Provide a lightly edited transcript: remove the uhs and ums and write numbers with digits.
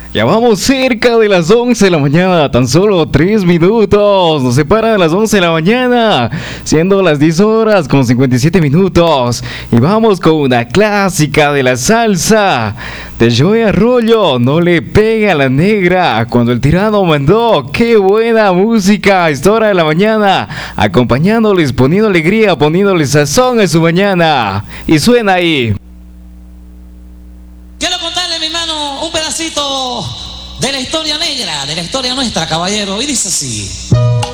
Ya vamos cerca de las 11 de la mañana, tan solo 3 minutos. Nos separa de las 11 de la mañana, siendo las 10 horas con 57 minutos. Y vamos con una clásica de la salsa de Joey Arroyo, No le pega a la negra, cuando el tirano mandó. ¡Qué buena música! A esta hora de la mañana, acompañándoles, poniendo alegría, poniéndoles sazón en su mañana. Y suena ahí. Quiero contarle, mi hermano, un pedacito de la historia negra, de la historia nuestra, caballero. Y dice así.